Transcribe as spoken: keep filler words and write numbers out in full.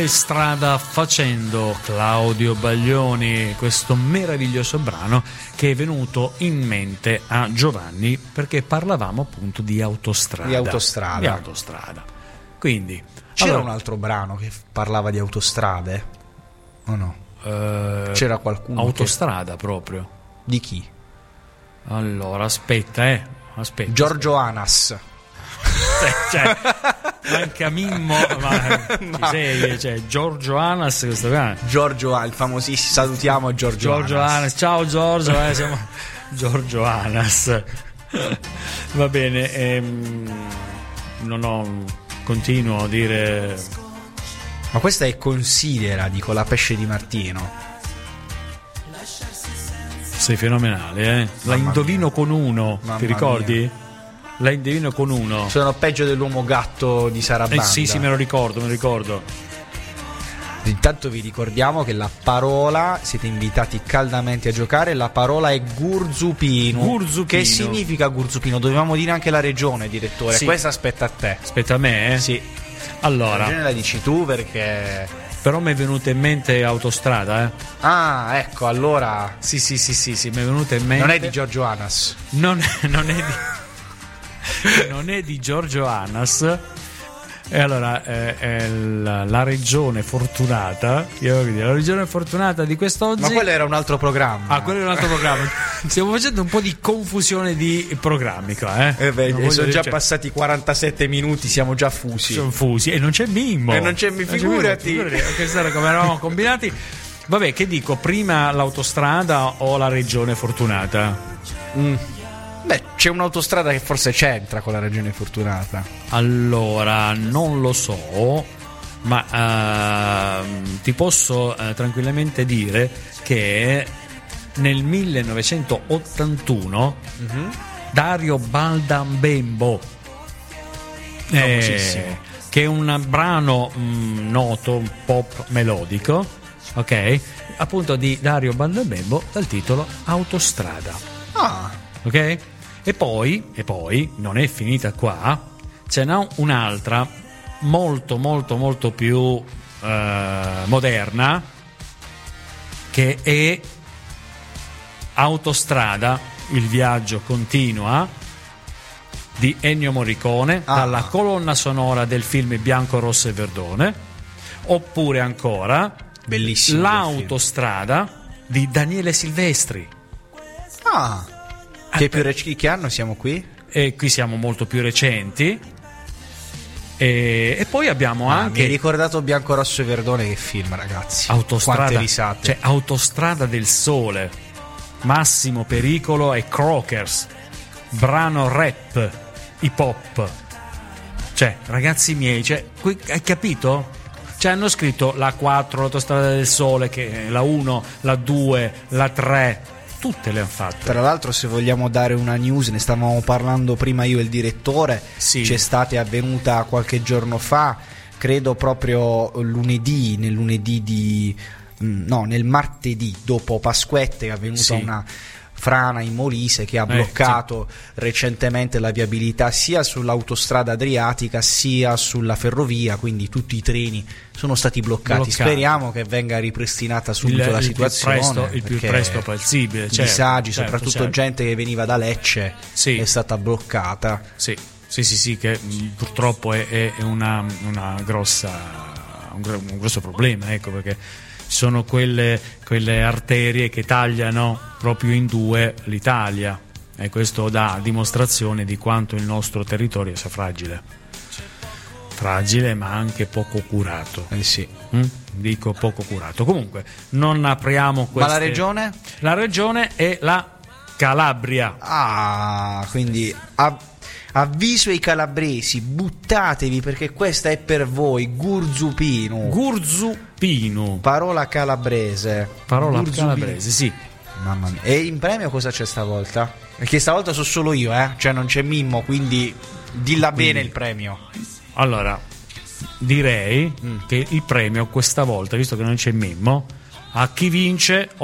Strada facendo Claudio Baglioni, questo meraviglioso brano che è venuto in mente a Giovanni perché parlavamo appunto di autostrada. Di autostrada. Di autostrada. Quindi c'era allora, un altro brano che parlava di autostrade? O no? Eh, c'era qualcuno autostrada che... proprio. Di chi? Allora, aspetta, eh. Aspetta. Giorgio Anas. Cioè, manca Mimmo, ma ci sei, cioè Giorgio Anas, questo qua. Giorgio Anas, il famosissimo, salutiamo Giorgio, Giorgio Anas. Anas. Ciao Giorgio, eh, siamo Giorgio Anas. Va bene, ehm, non ho, continuo a dire. Ma questa è Considera, dico, la pesce di Martino. Sei fenomenale, eh? La Mamma indovino mia. Con uno, Mamma ti ricordi? Mia. La indovino con uno. Sono peggio dell'uomo gatto di Sarabanda. Eh sì, sì, me lo ricordo, me lo ricordo. Intanto vi ricordiamo che la parola, siete invitati caldamente a giocare, la parola è Gurzupino. Gurzupino. Che significa Gurzupino? Dovevamo dire anche la regione, direttore. Sì. Questa aspetta a te. Aspetta a me, eh? Sì. Allora. La regione la dici tu perché... Però mi è venuta in mente autostrada, eh? Ah, ecco, allora... Sì, sì, sì, sì, sì, mi è venuta in mente... Non è di Giorgio Anas. Non, non è di... non è di Giorgio Anas. E allora eh, è la, la regione fortunata, io dire, la regione fortunata di quest'oggi. Ma quello era un altro programma. Ah, quello è un altro programma. Stiamo facendo un po' di confusione di programmi qua, eh? eh beh, sono dire, già cioè... passati quarantasette minuti, siamo già fusi. Sono fusi e non c'è Mimmo. E non c'è Mimmo, figurati. Questa era come eravamo combinati. Vabbè, che dico, prima l'autostrada o la regione fortunata? Mm. Beh, c'è un'autostrada che forse c'entra con la regione fortunata. Allora, non lo so, ma uh, ti posso uh, tranquillamente dire che nel millenovecentottantuno uh-huh. Dario Baldambembo, eh, che è un brano mh, noto, un pop melodico, ok? Appunto di Dario Baldambembo dal titolo Autostrada. Ah, ok? E poi, e poi non è finita qua, ce n'è un'altra molto molto molto più eh, moderna, che è Autostrada, il viaggio continua, di Ennio Morricone, ah. dalla colonna sonora del film Bianco, Rosso e Verdone. Oppure ancora bellissimo L'autostrada di Daniele Silvestri. Ah, che più recenti, che anno siamo qui? E qui siamo molto più recenti. E, e poi abbiamo ah, anche. Mi hai ricordato Bianco, Rosso e Verdone, che film, ragazzi. Autostrada. Quante risate. Cioè, Autostrada del Sole, Massimo Pericolo e Crockers, brano rap, hip hop. Cioè, ragazzi miei, cioè, qui, hai capito? Cioè, hanno scritto la quattro, l'Autostrada del Sole, che la uno, la due, la tre. Tutte le hanno fatte. Tra l'altro, se vogliamo dare una news, ne stavamo parlando prima io e il direttore, sì. C'è stata, è avvenuta qualche giorno fa, credo proprio lunedì, nel lunedì di no, nel martedì dopo Pasquette, è avvenuta sì. una frana in Molise che ha bloccato eh, sì. recentemente la viabilità sia sull'autostrada adriatica sia sulla ferrovia, quindi tutti i treni sono stati bloccati. bloccati. Speriamo che venga ripristinata subito il, la situazione, il più presto, il più presto possibile. Certo, disagi, certo, soprattutto certo. gente che veniva da Lecce sì. è stata bloccata. Sì, sì, sì, sì, che purtroppo è, è una, una grossa, un, un grosso problema, ecco, perché sono quelle, quelle arterie che tagliano proprio in due l'Italia, e questo dà dimostrazione di quanto il nostro territorio sia fragile fragile ma anche poco curato. Eh sì. Mm? Dico poco curato. Comunque non apriamo queste... Ma la regione? La regione è la Calabria. Ah, quindi av- avviso ai calabresi, buttatevi perché questa è per voi. Gurzupino. Gurzupino. Parola calabrese. Parola Gurzupino. Calabrese, sì. Mamma mia. E in premio cosa c'è stavolta? Perché stavolta so solo io, eh? Cioè non c'è Mimmo, quindi dilla quindi, bene il premio. Allora, direi mm. che il premio questa volta, visto che non c'è Mimmo, a chi vince